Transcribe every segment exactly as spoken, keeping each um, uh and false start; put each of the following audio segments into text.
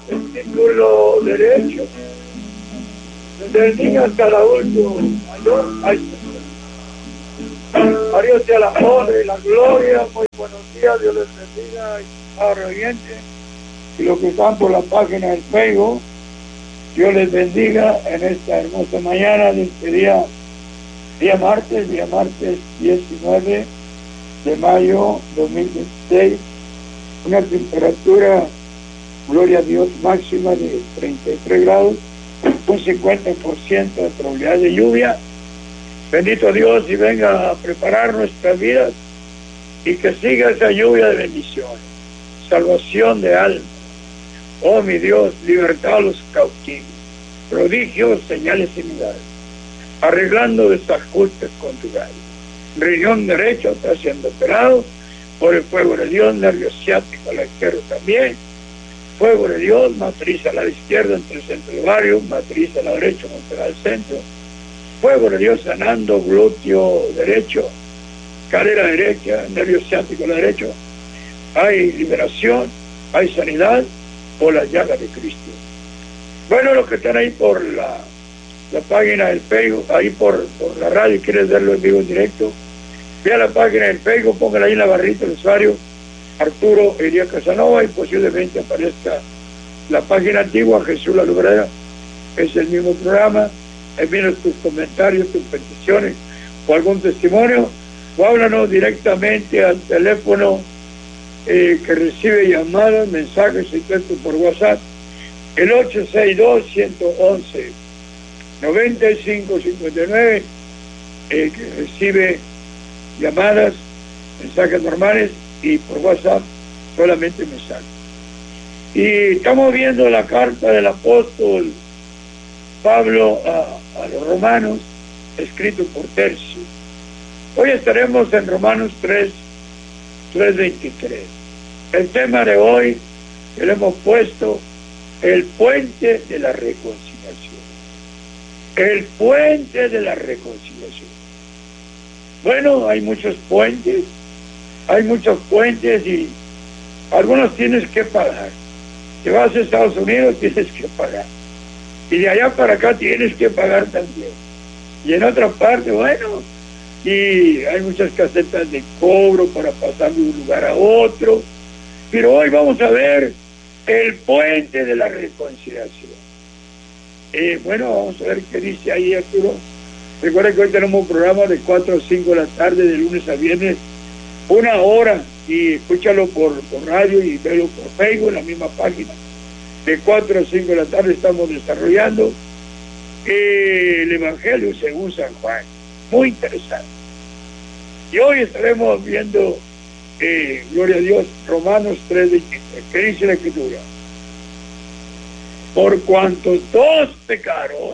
testículo derecho, desde el niño hasta el adulto mayor. Ay, a Dios sea la honra y la gloria. Muy buenos días, Dios les bendiga, ahora oyente, y los que están por la página del Facebook, Dios les bendiga en esta hermosa mañana de este día, día martes, día martes diecinueve de mayo dos mil dieciséis, una temperatura, gloria a Dios, máxima de treinta y tres grados, un cincuenta por ciento de probabilidad de lluvia. Bendito Dios, y venga a preparar nuestras vidas y que siga esa lluvia de bendiciones, salvación de almas. Oh mi Dios, libertad a los cautivos, prodigios, señales y milagros, arreglando desajustes conjugales. Riñón derecho está siendo operado por el fuego de Dios, nervio ciático a la izquierda también, fuego de Dios, matriz a la izquierda entre el centro del ovario, matriz a la derecha contra el centro, fuego de Dios sanando glúteo derecho, cadera derecha, nervio ciático a la derecha. Hay liberación, hay sanidad por la llaga de Cristo. Bueno, los que están ahí por la, la página del Facebook, ahí por, por la radio y quieres verlo en vivo en directo, ve a la página del Facebook, póngala ahí en la barrita del usuario Arturo Elia Casanova y posiblemente aparezca la página antigua Jesús la Lubrera. Es el mismo programa. Envíanos tus comentarios, tus peticiones o algún testimonio, o háblanos directamente al teléfono eh, que recibe llamadas, mensajes y textos por WhatsApp, el ocho seis dos, uno uno uno, nueve cinco cinco nueve, eh, que recibe llamadas, mensajes normales, y por WhatsApp solamente mensajes. Y estamos viendo la carta del apóstol Pablo a, a los romanos, escrito por Tercio. Hoy estaremos en Romanos tres, tres veintitrés. El tema de hoy que le hemos puesto, el puente de la reconciliación. El puente de la reconciliación. Bueno, hay muchos puentes, hay muchos puentes y algunos tienes que pagar. Si vas a Estados Unidos tienes que pagar. Y de allá para acá tienes que pagar también. Y en otra parte, bueno, y hay muchas casetas de cobro para pasar de un lugar a otro. Pero hoy vamos a ver el puente de la reconciliación. Eh, bueno, vamos a ver qué dice ahí, Arturo. Recuerda que hoy tenemos un programa de cuatro a cinco de la tarde, de lunes a viernes, una hora, y escúchalo por, por radio y velo por Facebook, en la misma página. De cuatro a cinco de la tarde estamos desarrollando eh, el Evangelio según San Juan. Muy interesante. Y hoy estaremos viendo, eh, gloria a Dios, Romanos tres veintitrés. ¿Qué dice la Escritura? Por cuanto todos pecaron,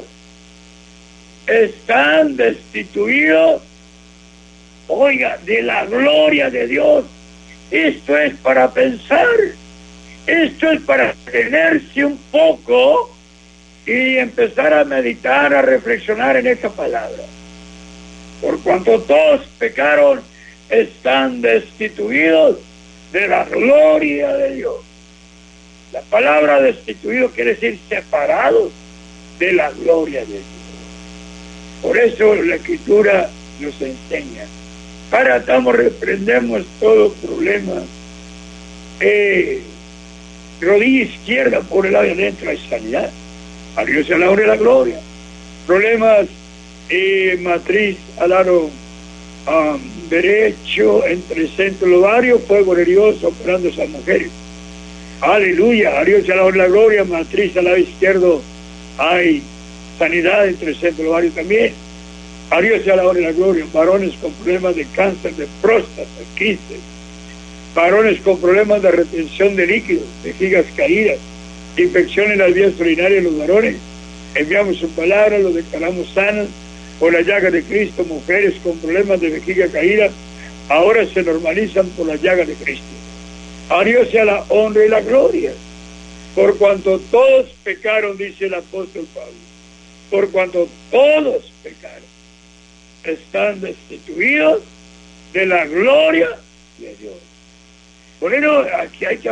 están destituidos, oiga, de la gloria de Dios. Esto es para pensar. Esto es para detenerse un poco y empezar a meditar, a reflexionar en esta palabra. Por cuanto todos pecaron, están destituidos de la gloria de Dios. La palabra destituido quiere decir separados de la gloria de Dios. Por eso la Escritura nos enseña. Para estamos, reprendemos todo problema. Eh, rodilla izquierda por el lado de adentro hay sanidad. A Dios sea la honra y la gloria. Problemas eh, matriz al lado um, derecho entre el centro del ovario, fuego de Dios operando a esas mujeres. Aleluya, a Dios sea la honra y la gloria. Matriz al lado izquierdo hay sanidad entre el centro del ovario también. A Dios sea la honra y la gloria. Varones con problemas de cáncer de próstata, quistes, varones con problemas de retención de líquidos, vejigas caídas, infección en las vías urinarias de los varones, enviamos su palabra, los declaramos sanos por la llaga de Cristo. Mujeres con problemas de vejiga caída, ahora se normalizan por la llaga de Cristo. A Dios sea la honra y la gloria. Por cuanto todos pecaron, dice el apóstol Pablo, por cuanto todos pecaron, están destituidos de la gloria de Dios. Bueno, aquí hay que